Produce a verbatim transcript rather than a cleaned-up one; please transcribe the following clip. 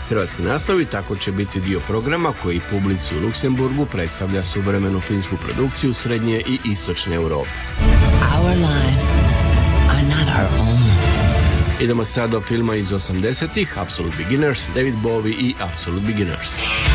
Hrvatski naslovi tako će biti dio programa koji publici u Luksemburgu predstavlja suvremenu filmsku produkciju Srednje i Istočne Europe. Our lives are not our own. Idemo sad do filma iz osamdesetih, Absolute Beginners, David Bowie i Absolute Beginners.